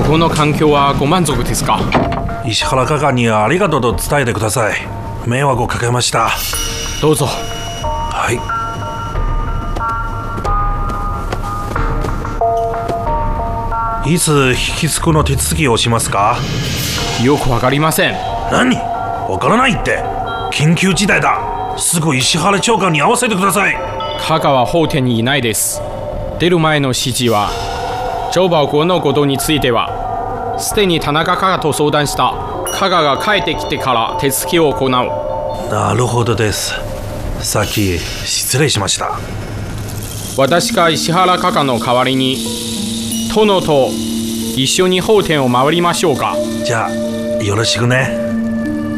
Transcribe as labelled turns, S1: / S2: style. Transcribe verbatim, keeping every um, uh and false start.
S1: この環境はご満足ですか？
S2: 石原課官にはありがとうと伝えてください。迷惑をかけました。
S1: どうぞ。
S2: はい。いつ引き継ぐの手続きをしますか？
S1: よくわかりません。
S2: 何？わからないって。緊急事態だ。すぐ石原長官に会わせてください。
S1: 課がは法廷にいないです。出る前の指示は、張保国のことについてはすでに田中課がと相談した。課がが帰ってきてから手続きを行う。
S2: なるほどです。さっき失礼しました。
S1: 私が石原課がの代わりに殿と一緒に法廷を回りましょうか。
S2: じゃあよろしくね。